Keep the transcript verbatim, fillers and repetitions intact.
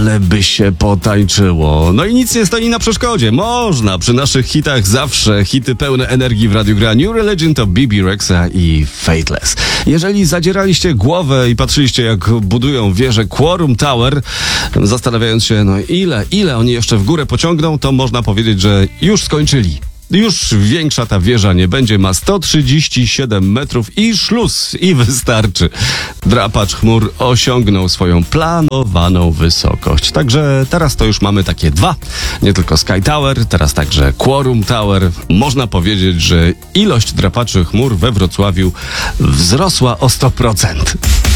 ale by się potańczyło. No i nic nie stoi na przeszkodzie. Można. Przy naszych hitach zawsze hity pełne energii w radiu gra New Religion to B B Rexha i Fateless. Jeżeli zadzieraliście głowę i patrzyliście, jak budują wieżę Quorum Tower, zastanawiając się, no ile, ile oni jeszcze w górę pociągną, to można powiedzieć, że już skończyli. Już większa ta wieża nie będzie, ma sto trzydzieści siedem metrów i szluz, i wystarczy. Drapacz chmur osiągnął swoją planowaną wysokość. Także teraz to już mamy takie dwa, nie tylko Sky Tower, teraz także Quorum Tower. Można powiedzieć, że ilość drapaczy chmur we Wrocławiu wzrosła o sto procent.